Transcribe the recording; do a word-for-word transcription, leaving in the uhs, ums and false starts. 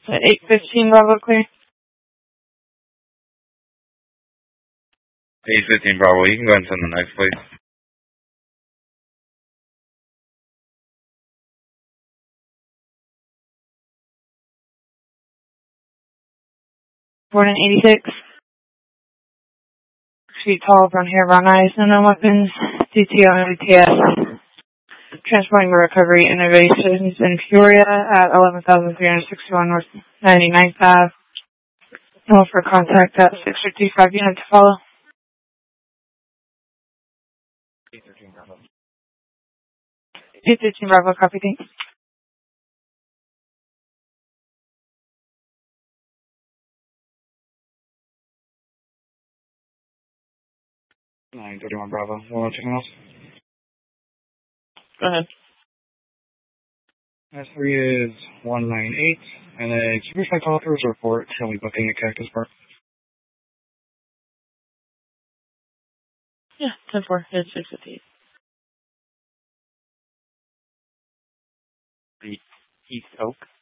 eight fifteen Bravo clear. eight fifteen Bravo, you can go ahead and send the next, please. Born in eighty-six. Feet tall, brown hair, brown eyes, no known weapons, D T O and D T S. Transporting recovery innovations in Peoria at eleven thousand three hundred sixty-one North ninety-ninth Avenue. No for contact at six fifty-five unit to follow. eight thirteen Bravo. eight fifteen Bravo, copy, thanks. nine thirty-one Bravo. Want anything else? Go ahead. S three is one nine eight, and then Super Psychopathers report currently booking at Cactus Park. Yeah, ten four, it's six fifty-eight. The East Oak.